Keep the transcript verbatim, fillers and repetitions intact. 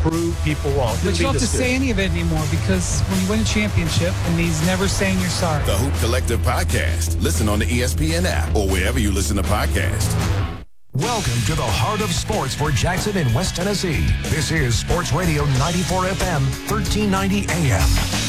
prove people wrong. But you don't have to say any of it anymore because when you win a championship, it means never saying you're sorry. The Hoop Collective Podcast. Listen on the E S P N app or wherever you listen to podcasts. Welcome to the heart of sports for Jackson and West Tennessee. This is Sports Radio ninety-four F M, thirteen ninety A M.